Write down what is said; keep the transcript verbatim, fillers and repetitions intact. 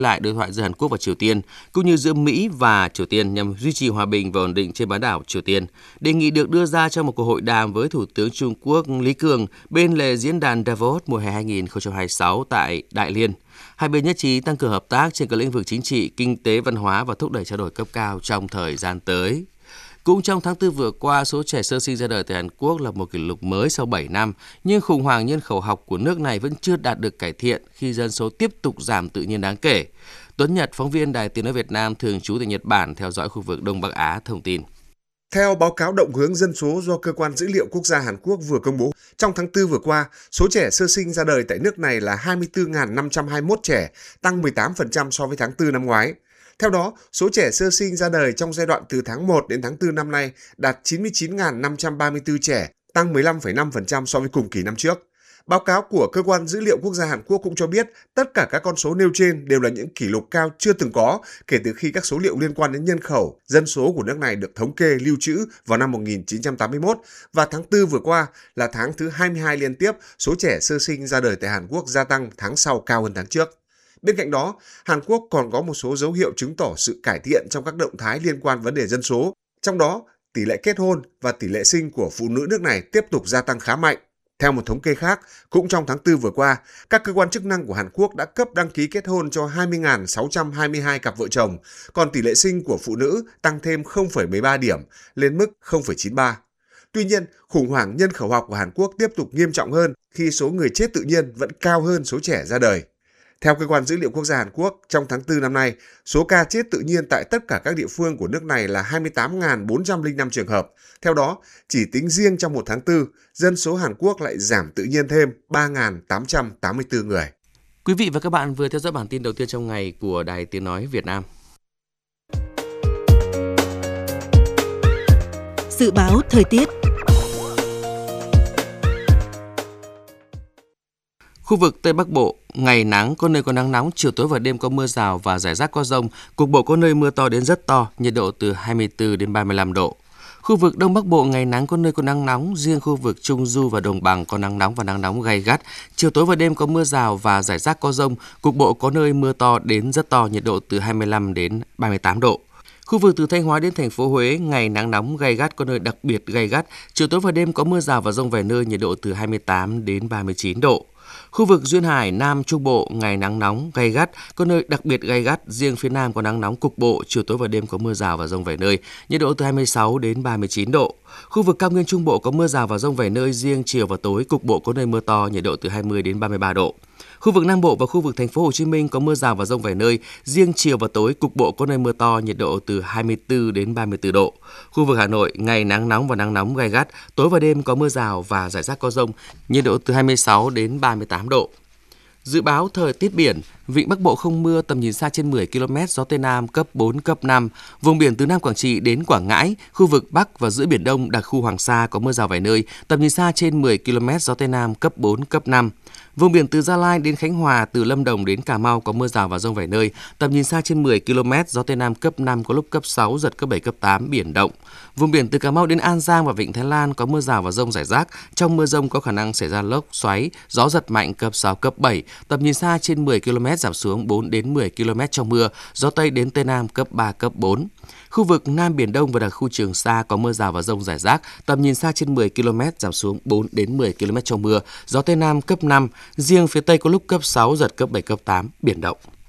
lại đối thoại giữa Hàn Quốc và Triều Tiên, cũng như giữa Mỹ và Triều Tiên nhằm duy trì hòa bình và ổn định trên bán đảo Triều Tiên. Đề nghị được đưa ra trong một cuộc hội đàm với Thủ tướng Trung Quốc Lý Cường bên lề diễn đàn Davos mùa hè hai không hai sáu tại Đại Liên. Hai bên nhất trí tăng cường hợp tác trên các lĩnh vực chính trị, kinh tế, văn hóa và thúc đẩy trao đổi cấp cao trong thời gian tới. Cũng trong tháng tư vừa qua, số trẻ sơ sinh ra đời tại Hàn Quốc là một kỷ lục mới sau bảy năm, nhưng khủng hoảng nhân khẩu học của nước này vẫn chưa đạt được cải thiện khi dân số tiếp tục giảm tự nhiên đáng kể. Tuấn Nhật, phóng viên Đài Tiếng nói Việt Nam thường trú tại Nhật Bản theo dõi khu vực Đông Bắc Á thông tin. Theo báo cáo động hướng dân số do Cơ quan Dữ liệu Quốc gia Hàn Quốc vừa công bố, trong tháng tư vừa qua, số trẻ sơ sinh ra đời tại nước này là hai mươi tư nghìn năm trăm hai mươi mốt trẻ, tăng mười tám phần trăm so với tháng tư năm ngoái. Theo đó, số trẻ sơ sinh ra đời trong giai đoạn từ tháng một đến tháng tư năm nay đạt chín mươi chín nghìn năm trăm ba mươi tư trẻ, tăng mười lăm phẩy năm phần trăm so với cùng kỳ năm trước. Báo cáo của Cơ quan Dữ liệu Quốc gia Hàn Quốc cũng cho biết tất cả các con số nêu trên đều là những kỷ lục cao chưa từng có kể từ khi các số liệu liên quan đến nhân khẩu, dân số của nước này được thống kê lưu trữ vào năm một nghìn chín trăm tám mươi mốt, và tháng tư vừa qua là tháng thứ hai mươi hai liên tiếp số trẻ sơ sinh ra đời tại Hàn Quốc gia tăng tháng sau cao hơn tháng trước. Bên cạnh đó, Hàn Quốc còn có một số dấu hiệu chứng tỏ sự cải thiện trong các động thái liên quan vấn đề dân số. Trong đó, tỷ lệ kết hôn và tỷ lệ sinh của phụ nữ nước này tiếp tục gia tăng khá mạnh. Theo một thống kê khác, cũng trong tháng tư vừa qua, các cơ quan chức năng của Hàn Quốc đã cấp đăng ký kết hôn cho hai mươi nghìn sáu trăm hai mươi hai cặp vợ chồng, còn tỷ lệ sinh của phụ nữ tăng thêm không phẩy mười ba điểm, lên mức không phẩy chín ba. Tuy nhiên, khủng hoảng nhân khẩu học của Hàn Quốc tiếp tục nghiêm trọng hơn khi số người chết tự nhiên vẫn cao hơn số trẻ ra đời. Theo Cơ quan Dữ liệu Quốc gia Hàn Quốc, trong tháng tư năm nay, số ca chết tự nhiên tại tất cả các địa phương của nước này là hai mươi tám nghìn bốn trăm lẻ năm trường hợp. Theo đó, chỉ tính riêng trong một tháng tư, dân số Hàn Quốc lại giảm tự nhiên thêm ba nghìn tám trăm tám mươi tư người. Quý vị và các bạn vừa theo dõi bản tin đầu tiên trong ngày của Đài Tiếng nói Việt Nam. Dự báo thời tiết. Khu vực Tây Bắc Bộ, ngày nắng, có nơi có nắng nóng, chiều tối và đêm có mưa rào và rải rác có dông, cục bộ có nơi mưa to đến rất to, nhiệt độ từ hai mươi tư đến ba mươi lăm độ. Khu vực Đông Bắc Bộ, ngày nắng, có nơi có nắng nóng, riêng khu vực Trung Du và Đồng Bằng có nắng nóng và nắng nóng gay gắt, chiều tối và đêm có mưa rào và rải rác có dông, cục bộ có nơi mưa to đến rất to, nhiệt độ từ hai mươi lăm đến ba mươi tám độ. Khu vực từ Thanh Hóa đến thành phố Huế, ngày nắng nóng gay gắt, có nơi đặc biệt gay gắt, chiều tối và đêm có mưa rào và dông vài nơi, nhiệt độ từ hai mươi tám đến ba mươi chín độ. Khu vực duyên hải Nam Trung Bộ, ngày nắng nóng gay gắt, có nơi đặc biệt gay gắt, riêng phía Nam có nắng nóng cục bộ, chiều tối và đêm có mưa rào và dông vài nơi, nhiệt độ từ hai mươi sáu đến ba mươi chín độ. Khu vực Cao Nguyên Trung Bộ có mưa rào và dông vài nơi, riêng chiều và tối cục bộ có nơi mưa to, nhiệt độ từ hai mươi đến ba mươi ba độ. Khu vực Nam Bộ và khu vực thành phố Hồ Chí Minh có mưa rào và dông vài nơi, riêng chiều và tối cục bộ có nơi mưa to, nhiệt độ từ hai mươi tư đến ba mươi tư độ. Khu vực Hà Nội, ngày nắng nóng và nắng nóng gay gắt, tối và đêm có mưa rào và rải rác có dông, nhiệt độ từ hai mươi sáu đến ba mươi tám độ. Dự báo thời tiết biển, vịnh Bắc Bộ không mưa, tầm nhìn xa trên mười ki lô mét, gió Tây Nam cấp bốn, cấp năm. Vùng biển từ Nam Quảng Trị đến Quảng Ngãi, khu vực Bắc và giữa Biển Đông đặc khu Hoàng Sa có mưa rào vài nơi, tầm nhìn xa trên mười ki lô mét, gió Tây Nam cấp bốn, cấp năm. Vùng biển từ Gia Lai đến Khánh Hòa, từ Lâm Đồng đến Cà Mau có mưa rào và dông vài nơi, tầm nhìn xa trên mười ki lô mét, gió Tây Nam cấp năm, có lúc cấp sáu, giật cấp bảy, cấp tám, biển động. Vùng biển từ Cà Mau đến An Giang và Vịnh Thái Lan có mưa rào và dông rải rác, trong mưa dông có khả năng xảy ra lốc, xoáy, gió giật mạnh cấp sáu, cấp bảy, tầm nhìn xa trên mười ki lô mét, giảm xuống bốn đến mười ki lô mét trong mưa, gió Tây đến Tây Nam cấp ba, cấp bốn. Khu vực Nam Biển Đông và đặc khu Trường Sa có mưa rào và dông rải rác, tầm nhìn xa trên mười ki lô mét, giảm xuống bốn đến mười ki lô mét trong mưa, gió Tây Nam cấp năm, riêng phía Tây có lúc cấp sáu, giật cấp bảy, cấp tám, biển động.